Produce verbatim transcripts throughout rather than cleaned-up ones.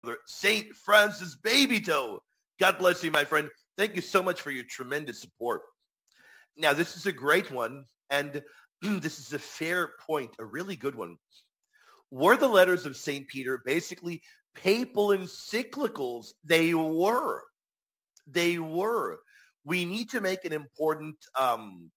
Saint Francis Babytoe. God bless you, my friend. Thank you so much for your tremendous support. Now, this is a great one, and this is a fair point, a really good one. Were the letters of Saint Peter basically papal encyclicals? They were. They were. We need to make an important, um,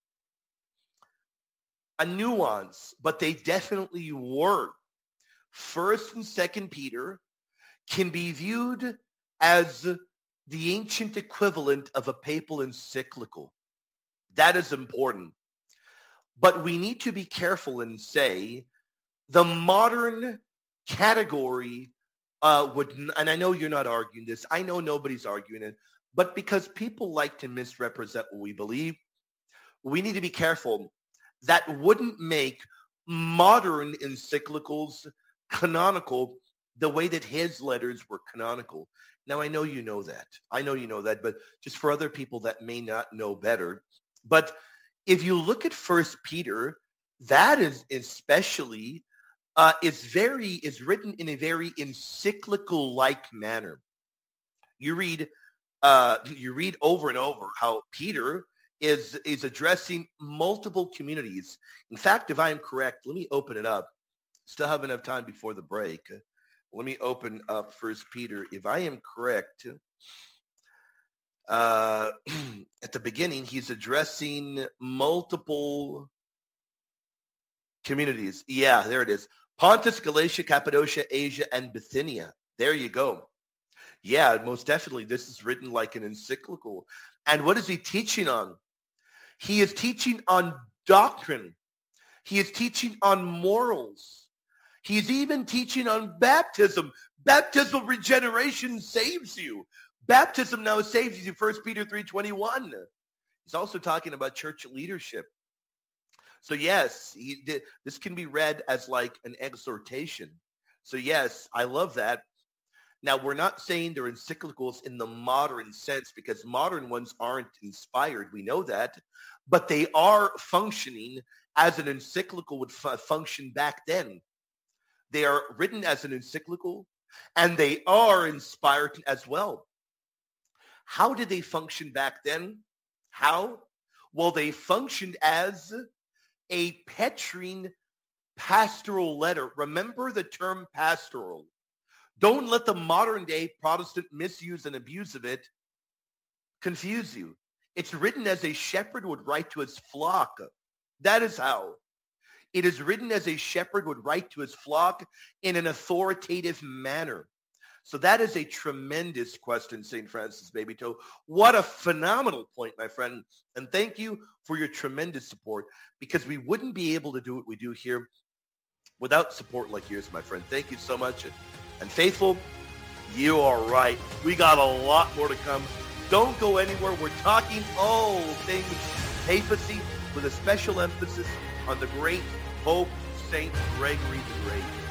a nuance, but they definitely were. First and Second Peter can be viewed as the ancient equivalent of a papal encyclical. That is important. But we need to be careful and say the modern category uh, would, and I know you're not arguing this. I know nobody's arguing it. But because people like to misrepresent what we believe, we need to be careful. That wouldn't make modern encyclicals canonical the way that his letters were canonical. Now, I know you know that. I know you know that, but just for other people that may not know better. But if you look at First Peter, that is especially uh, is very is written in a very encyclical-like manner. You read uh, you read over and over how Peter is is addressing multiple communities. In fact, if I am correct, let me open it up. Still have enough time before the break. Let me open up First Peter. If I am correct, uh, at the beginning, he's addressing multiple communities. Yeah, there it is. Pontus, Galatia, Cappadocia, Asia, and Bithynia. There you go. Yeah, most definitely. This is written like an encyclical. And what is he teaching on? He is teaching on doctrine. He is teaching on morals. He's even teaching on baptism. Baptismal regeneration saves you. Baptism now saves you, First Peter three twenty-one. He's also talking about church leadership. So yes, he did, this can be read as like an exhortation. So yes, I love that. Now, we're not saying they're encyclicals in the modern sense because modern ones aren't inspired. We know that. But they are functioning as an encyclical would f- function back then. They are written as an encyclical, and they are inspired as well. How did they function back then? How? Well, they functioned as a Petrine pastoral letter. Remember the term pastoral. Don't let the modern day Protestant misuse and abuse of it confuse you. It's written as a shepherd would write to his flock. That is how. It is written as a shepherd would write to his flock in an authoritative manner. So that is a tremendous question, Saint Francis Babytoe. What a phenomenal point, my friend. And thank you for your tremendous support, because we wouldn't be able to do what we do here without support like yours, my friend. Thank you so much. And faithful, you are right. We got a lot more to come. Don't go anywhere. We're talking all things papacy with a special emphasis on the great Pope Saint Gregory the Great.